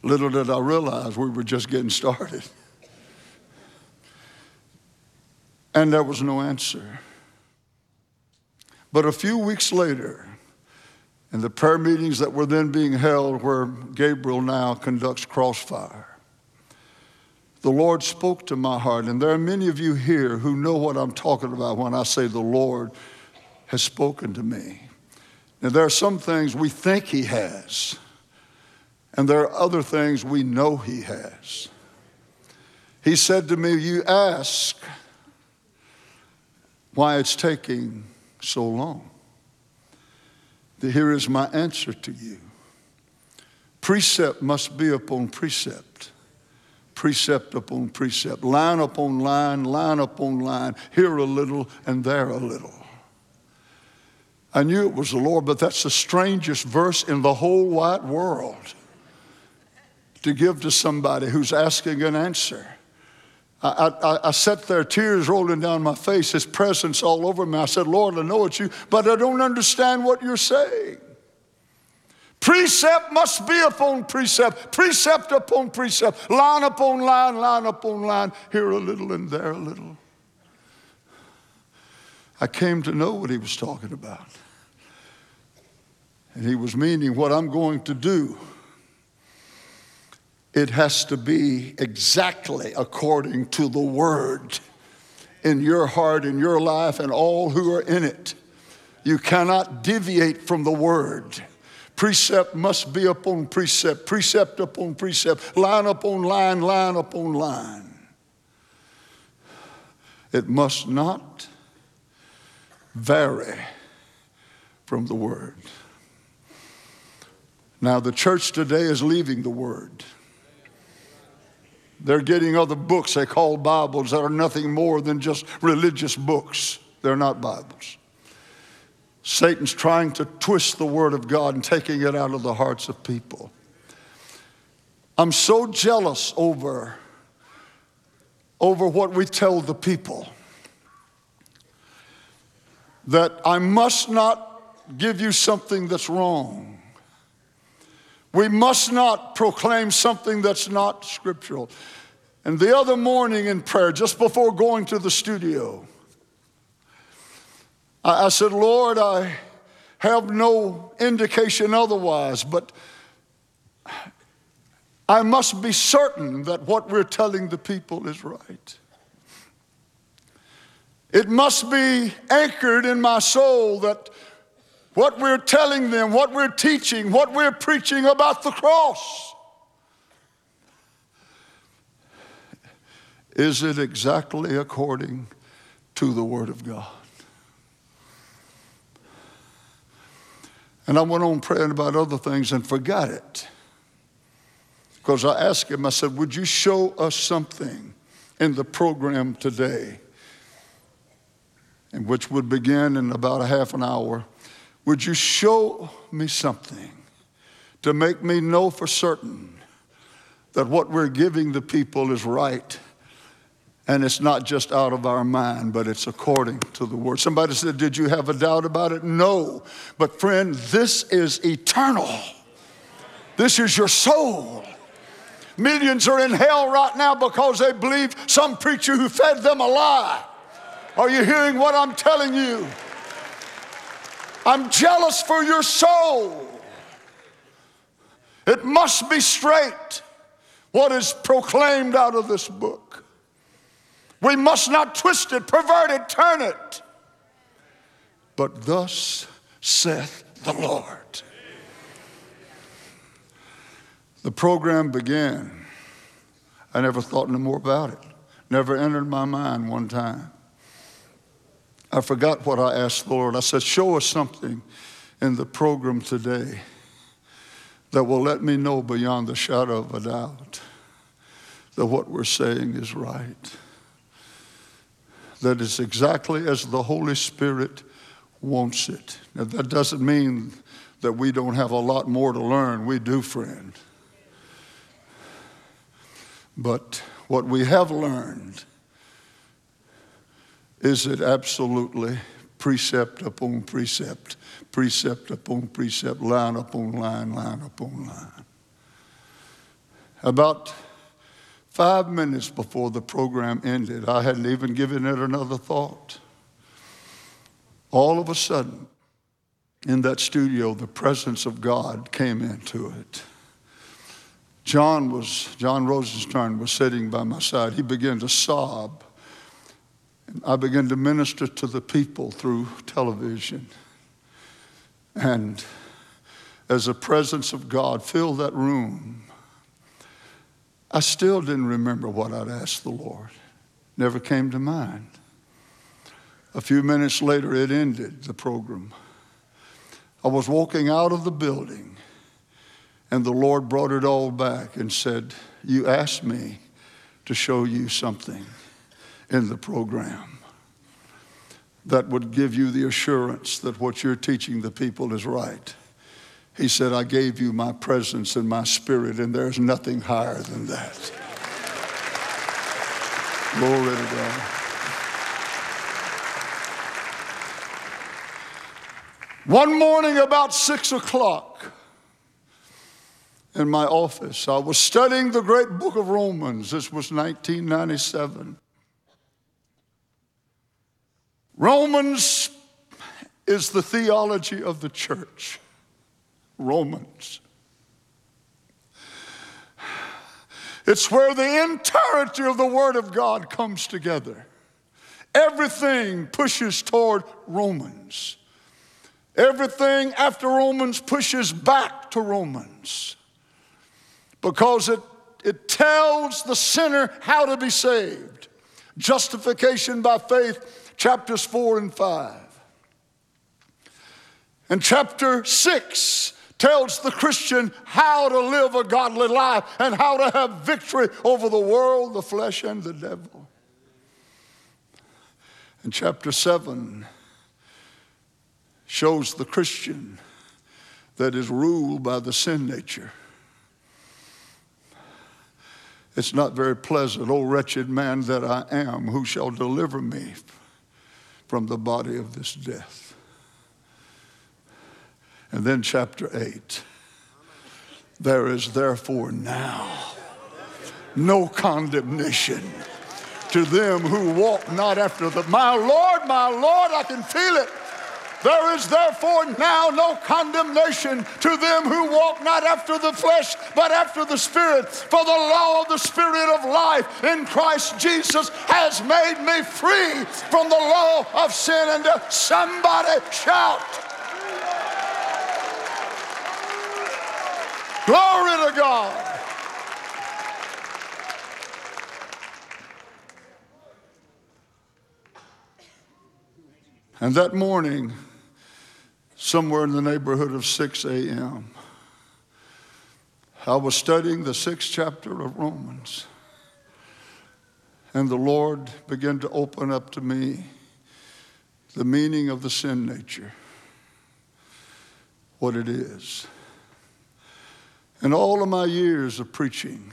Little did I realize we were just getting started. And there was no answer. But a few weeks later, in the prayer meetings that were then being held where Gabriel now conducts Crossfire, the Lord spoke to my heart. And there are many of you here who know what I'm talking about when I say the Lord has spoken to me. Now, there are some things we think he has, and there are other things we know he has. He said to me, you ask why it's taking so long. Here is my answer to you. Precept must be upon precept. Precept upon precept. Line upon line, line upon line. Here a little and there a little. I knew it was the Lord, but that's the strangest verse in the whole wide world to give to somebody who's asking an answer. I sat there, tears rolling down my face, his presence all over me. I said, Lord, I know it's you, but I don't understand what you're saying. Precept must be upon precept, precept upon precept, line upon line, line upon line, here a little and there a little. I came to know what he was talking about. And he was meaning what I'm going to do. It has to be exactly according to the word in your heart, in your life, and all who are in it. You cannot deviate from the word. Precept must be upon precept, precept upon precept, line upon line, line upon line. It must not vary from the word. Now, the church today is leaving the word. They're getting other books they call Bibles that are nothing more than just religious books. They're not Bibles. Satan's trying to twist the word of God and taking it out of the hearts of people. I'm so jealous over what we tell the people that I must not give you something that's wrong. We must not proclaim something that's not scriptural. And the other morning in prayer, just before going to the studio, I said, Lord, I have no indication otherwise, but I must be certain that what we're telling the people is right. It must be anchored in my soul that what we're telling them, what we're teaching, what we're preaching about the cross, is it exactly according to the Word of God? And I went on praying about other things and forgot it. Because I asked him, I said, would you show us something in the program today, and which would begin in about a half an hour? Would you show me something to make me know for certain that what we're giving the people is right, and it's not just out of our mind, but it's according to the word? Somebody said, did you have a doubt about it? No. But friend, this is eternal. This is your soul. Millions are in hell right now because they believe some preacher who fed them a lie. Are you hearing what I'm telling you? I'm jealous for your soul. It must be straight, what is proclaimed out of this book. We must not twist it, pervert it, turn it. But thus saith the Lord. The program began. I never thought no more about it. Never entered my mind one time. I forgot what I asked the Lord. I said, show us something in the program today that will let me know beyond the shadow of a doubt that what we're saying is right. That it's exactly as the Holy Spirit wants it. Now, that doesn't mean that we don't have a lot more to learn. We do, friend. But what we have learned, is it absolutely precept upon precept, precept upon precept, line upon line, line upon line. About 5 minutes before the program ended, I hadn't even given it another thought. All of a sudden, in that studio, the presence of God came into it. John Rosenstern was sitting by my side. He began to sob. I began to minister to the people through television. And as the presence of God filled that room, I still didn't remember what I'd asked the Lord. Never came to mind. A few minutes later, it ended, the program. I was walking out of the building, and the Lord brought it all back and said, you asked me to show you something in the program that would give you the assurance that what you're teaching the people is right. He said, I gave you my presence and my spirit, and there's nothing higher than that. Glory to God. One morning about 6 o'clock in my office, I was studying the great book of Romans. This was 1997. Romans is the theology of the church. Romans. It's where the entirety of the Word of God comes together. Everything pushes toward Romans. Everything after Romans pushes back to Romans, because it tells the sinner how to be saved. Justification by faith, chapters 4 and 5. And chapter 6 tells the Christian how to live a godly life and how to have victory over the world, the flesh, and the devil. And chapter 7 shows the Christian that is ruled by the sin nature. It's not very pleasant. O wretched man that I am, who shall deliver me from the body of this death? And then chapter 8. There is therefore now no condemnation to them who walk not after the... My Lord, I can feel it. There is therefore now no condemnation to them who walk not after the flesh, but after the Spirit. For the law of the Spirit of life in Christ Jesus has made me free from the law of sin and death. Somebody shout. Glory to God. And that morning, somewhere in the neighborhood of 6 a.m., I was studying the 6th chapter of Romans. And the Lord began to open up to me the meaning of the sin nature, what it is. In all of my years of preaching,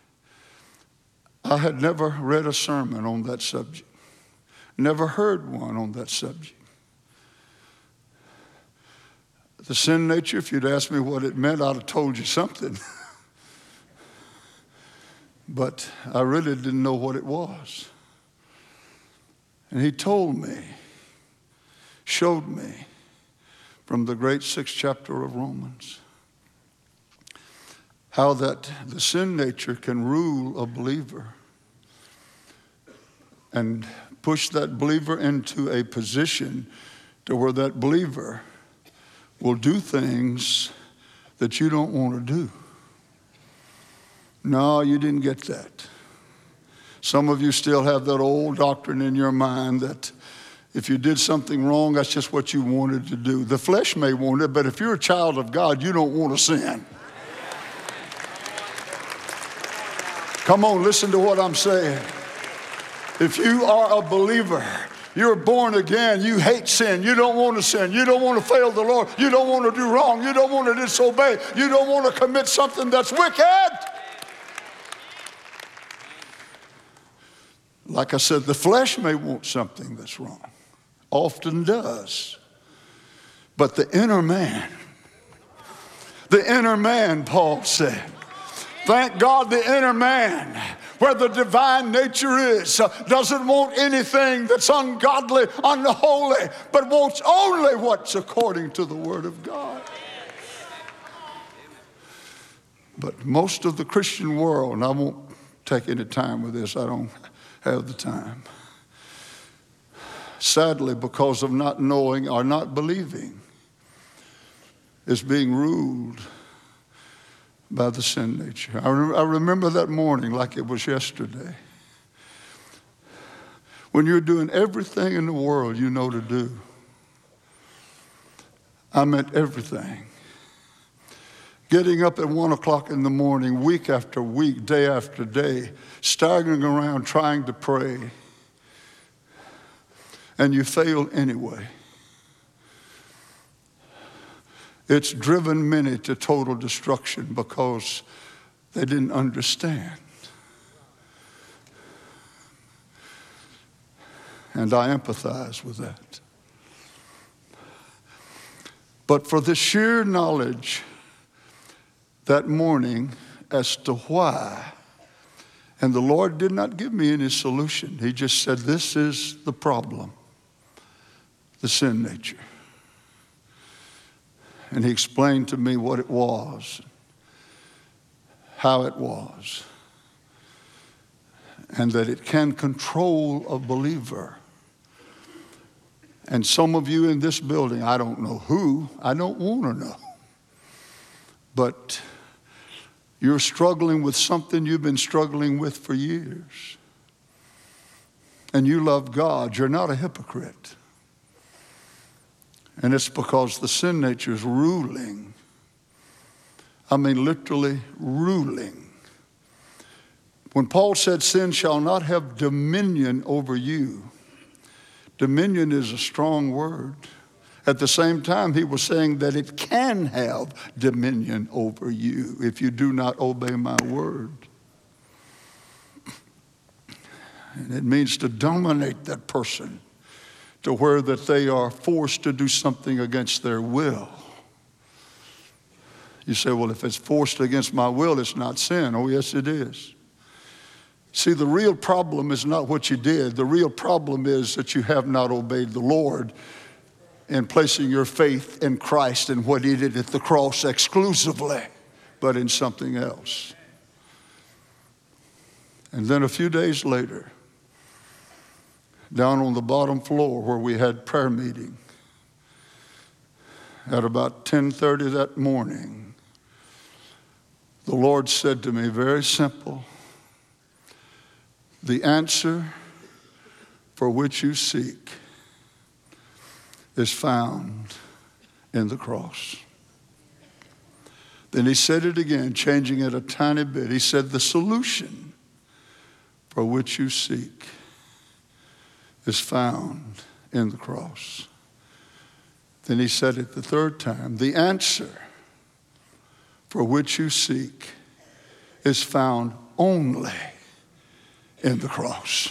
I had never read a sermon on that subject, never heard one on that subject. The sin nature, if you'd asked me what it meant, I'd have told you something. But I really didn't know what it was. And he told me, showed me from the great 6th chapter of Romans, how that the sin nature can rule a believer and push that believer into a position to where that believer will do things that you don't want to do. No, you didn't get that. Some of you still have that old doctrine in your mind that if you did something wrong, that's just what you wanted to do. The flesh may want it, but if you're a child of God, you don't want to sin. Come on, listen to what I'm saying. If you are a believer, you're born again, you hate sin, you don't want to sin, you don't want to fail the Lord, you don't want to do wrong, you don't want to disobey, you don't want to commit something that's wicked. Like I said, the flesh may want something that's wrong, often does. But the inner man, Paul said, Thank God the inner man, where the divine nature is, doesn't want anything that's ungodly, unholy, but wants only what's according to the Word of God. But most of the Christian world, and I won't take any time with this, I don't have the time. Sadly, because of not knowing or not believing, is being ruled by the sin nature. I remember that morning like it was yesterday. When you're doing everything in the world you know to do. I meant everything. Getting up at 1 o'clock in the morning, week after week, day after day, staggering around trying to pray, and you fail anyway. It's driven many to total destruction because they didn't understand. And I empathize with that. But for the sheer knowledge that morning as to why, and the Lord did not give me any solution. He just said, this is the problem, the sin nature. And he explained to me what it was, how it was, and that it can control a believer. And some of you in this building, I don't know who, I don't want to know, but you're struggling with something you've been struggling with for years. And you love God. You're not a hypocrite. And it's because the sin nature is ruling. I mean, literally ruling. When Paul said sin shall not have dominion over you, dominion is a strong word. At the same time, he was saying that it can have dominion over you if you do not obey my word. And it means to dominate that person to where that they are forced to do something against their will. You say, well, if it's forced against my will, it's not sin. Oh, yes, it is. See, the real problem is not what you did. The real problem is that you have not obeyed the Lord in placing your faith in Christ and what he did at the cross exclusively, but in something else. And then a few days later, down on the bottom floor where we had prayer meeting, at about 10:30 that morning, the Lord said to me, very simple, the answer for which you seek is found in the cross. Then he said it again, changing it a tiny bit. He said, the solution for which you seek is found in the cross. Then he said it the third time, the answer for which you seek is found only in the cross.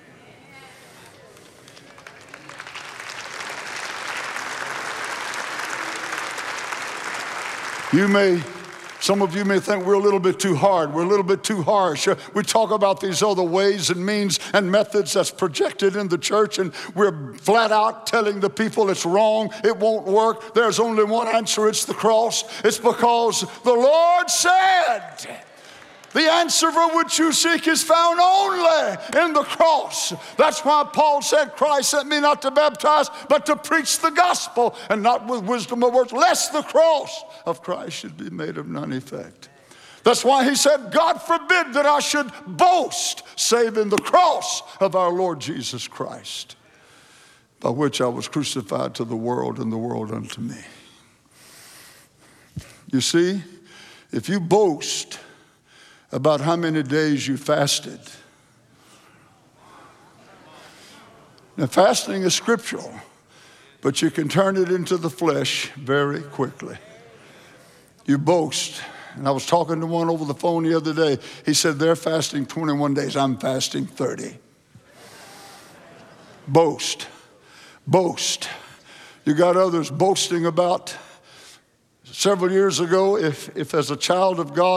Some of you may think we're a little bit too hard. We're a little bit too harsh. We talk about these other ways and means and methods that's projected in the church, and we're flat out telling the people it's wrong, it won't work. There's only one answer, it's the cross. It's because the Lord said, the answer for which you seek is found only in the cross. That's why Paul said, Christ sent me not to baptize, but to preach the gospel, and not with wisdom of words, lest the cross of Christ should be made of none effect. That's why he said, God forbid that I should boast, save in the cross of our Lord Jesus Christ, by which I was crucified to the world and the world unto me. You see, if you boast about how many days you fasted. Now, fasting is scriptural, but you can turn it into the flesh very quickly. You boast. And I was talking to one over the phone the other day. He said, they're fasting 21 days. I'm fasting 30. Boast. Boast. You got others boasting about several years ago, if as a child of God,